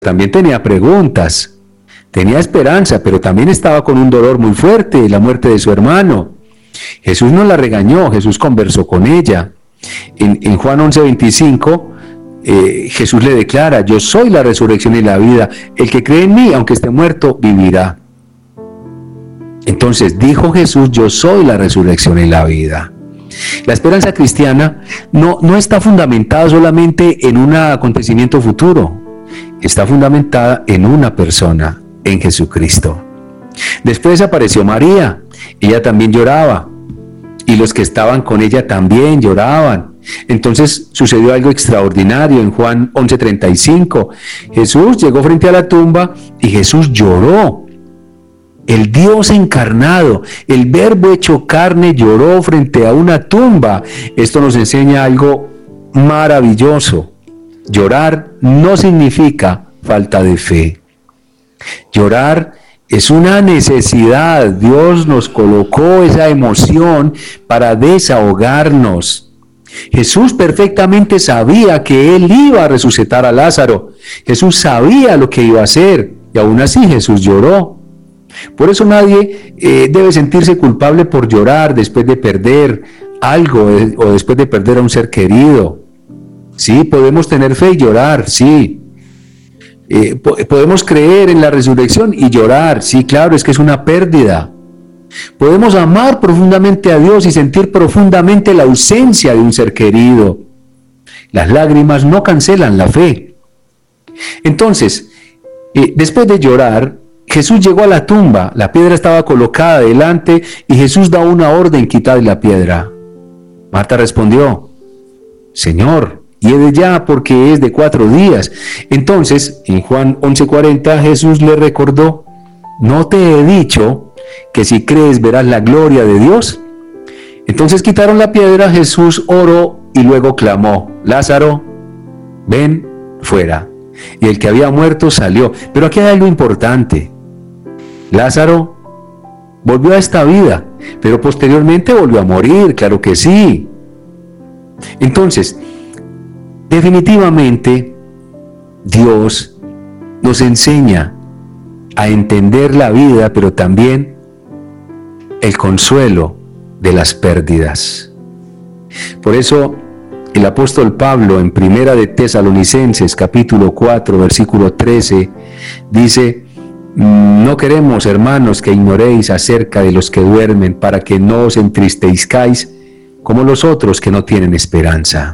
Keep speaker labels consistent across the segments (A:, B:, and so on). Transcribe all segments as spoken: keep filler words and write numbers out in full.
A: también tenía preguntas, tenía esperanza, pero también estaba con un dolor muy fuerte, la muerte de su hermano. Jesús no la regañó, Jesús conversó con ella. En, en Juan once veinticinco, eh, Jesús le declara: yo soy la resurrección y la vida, el que cree en mí, aunque esté muerto, vivirá. Entonces dijo Jesús: yo soy la resurrección y la vida. La esperanza cristiana no, no está fundamentada solamente en un acontecimiento futuro, está fundamentada en una persona, en Jesucristo. Después apareció María, ella también lloraba, y los que estaban con ella también lloraban. Entonces sucedió algo extraordinario en Juan once treinta y cinco. Jesús llegó frente a la tumba y Jesús lloró. El Dios encarnado, el Verbo hecho carne, lloró frente a una tumba. Esto nos enseña algo maravilloso. Llorar no significa falta de fe. Llorar es una necesidad. Dios nos colocó esa emoción para desahogarnos. Jesús perfectamente sabía que Él iba a resucitar a Lázaro. Jesús sabía lo que iba a hacer y aún así Jesús lloró. Por eso nadie eh, debe sentirse culpable por llorar después de perder algo eh, o después de perder a un ser querido. Sí, podemos tener fe y llorar, sí. Eh, po- podemos creer en la resurrección y llorar, sí, claro, es que es una pérdida. Podemos amar profundamente a Dios y sentir profundamente la ausencia de un ser querido. Las lágrimas no cancelan la fe. Entonces, eh, después de llorar, Jesús llegó a la tumba, la piedra estaba colocada delante y Jesús da una orden: quitad la piedra. Marta respondió: Señor, hiede ya, porque es de cuatro días. Entonces, en Juan once cuarenta, Jesús le recordó: ¿no te he dicho que si crees verás la gloria de Dios? Entonces quitaron la piedra, Jesús oró y luego clamó: Lázaro, ven fuera. Y el que había muerto salió. Pero aquí hay algo importante. Lázaro volvió a esta vida, pero posteriormente volvió a morir, claro que sí. Entonces, definitivamente, Dios nos enseña a entender la vida, pero también el consuelo de las pérdidas. Por eso, el apóstol Pablo en Primera de Tesalonicenses, capítulo cuatro, versículo trece, dice: no queremos, hermanos, que ignoréis acerca de los que duermen, para que no os entristezcáis como los otros que no tienen esperanza.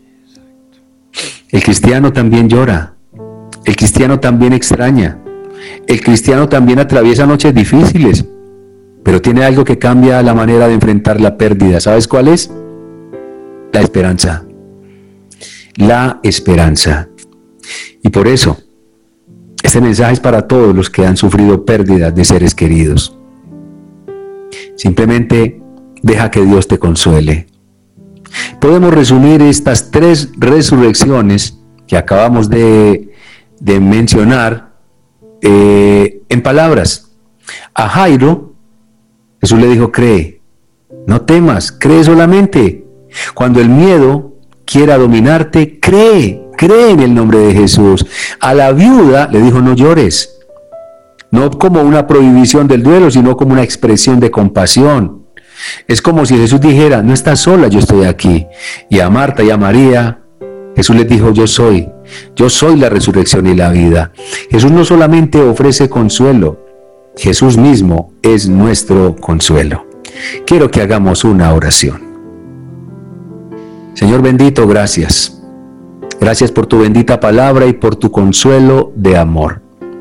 A: El cristiano también llora, el cristiano también extraña, el cristiano también atraviesa noches difíciles, pero tiene algo que cambia la manera de enfrentar la pérdida. ¿Sabes cuál es? La esperanza. La esperanza. Y por eso, este mensaje es para todos los que han sufrido pérdidas de seres queridos. Simplemente deja que Dios te consuele. Podemos resumir estas tres resurrecciones que acabamos de, de mencionar eh, en palabras. A Jairo, Jesús le dijo: cree, no temas, cree solamente. Cuando el miedo quiera dominarte, cree. Cree en el nombre de Jesús. A la viuda le dijo: no llores. No como una prohibición del duelo, sino como una expresión de compasión. Es como si Jesús dijera: no estás sola, yo estoy aquí. Y a Marta y a María, Jesús les dijo: yo soy. Yo soy la resurrección y la vida. Jesús no solamente ofrece consuelo, Jesús mismo es nuestro consuelo. Quiero que hagamos una oración. Señor bendito, gracias. Gracias por tu bendita palabra y por tu consuelo de amor.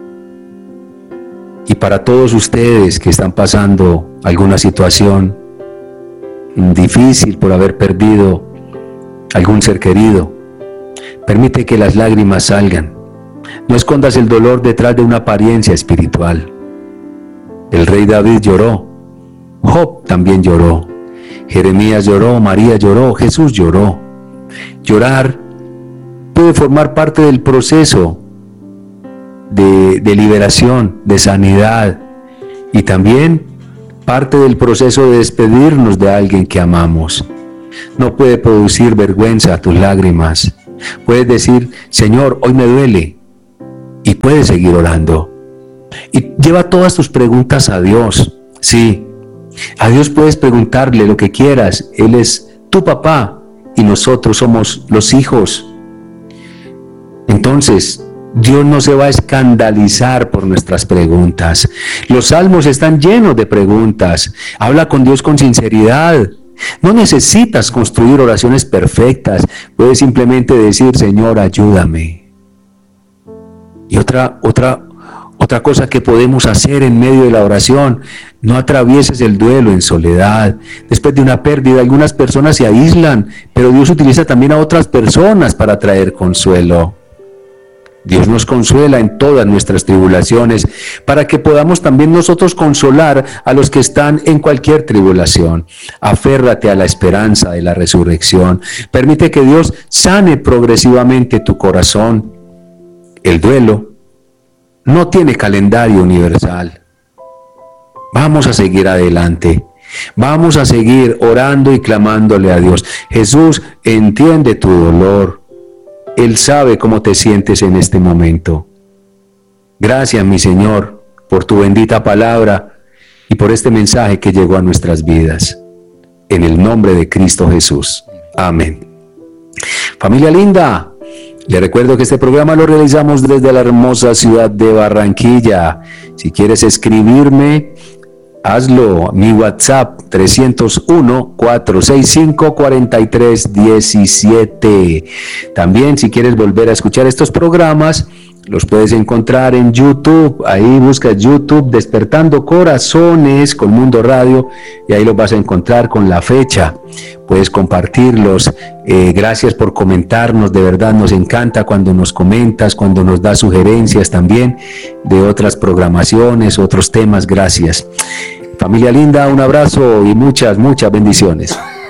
A: Y para todos ustedes que están pasando alguna situación difícil por haber perdido algún ser querido, permite que las lágrimas salgan. No escondas el dolor detrás de una apariencia espiritual. El rey David lloró, Job también lloró, Jeremías lloró, María lloró, Jesús lloró. Llorar puede formar parte del proceso de, de liberación, de sanidad, y también parte del proceso de despedirnos de alguien que amamos. No puede producir vergüenza tus lágrimas. Puedes decir: Señor, hoy me duele, puedes seguir orando. Y lleva todas tus preguntas a Dios. Sí, a Dios puedes preguntarle lo que quieras. Él es tu papá y nosotros somos los hijos. Entonces, Dios no se va a escandalizar por nuestras preguntas. Los salmos están llenos de preguntas. Habla con Dios con sinceridad. No necesitas construir oraciones perfectas. Puedes simplemente decir, Señor, ayúdame. Y otra, otra, otra cosa que podemos hacer en medio de la oración, no atravieses el duelo en soledad. Después de una pérdida, algunas personas se aíslan, pero Dios utiliza también a otras personas para traer consuelo. Dios nos consuela en todas nuestras tribulaciones, para que podamos también nosotros consolar a los que están en cualquier tribulación. Aférrate a la esperanza de la resurrección. Permite que Dios sane progresivamente tu corazón. El duelo no tiene calendario universal. Vamos a seguir adelante. Vamos a seguir orando y clamándole a Dios. Jesús entiende tu dolor. Él sabe cómo te sientes en este momento. Gracias, mi Señor, por tu bendita palabra y por este mensaje que llegó a nuestras vidas. En el nombre de Cristo Jesús. Amén. Familia linda, le recuerdo que este programa lo realizamos desde la hermosa ciudad de Barranquilla. Si quieres escribirme, hazlo. Mi WhatsApp tres cero uno, cuatro seis cinco, cuatro tres uno siete. También, si quieres volver a escuchar estos programas, los puedes encontrar en YouTube. Ahí buscas YouTube Despertando Corazones con Mundo Radio y ahí los vas a encontrar con la fecha. Puedes compartirlos. Eh, gracias por comentarnos. De verdad nos encanta cuando nos comentas, cuando nos das sugerencias también de otras programaciones, otros temas. Gracias. Familia linda, un abrazo y muchas, muchas bendiciones.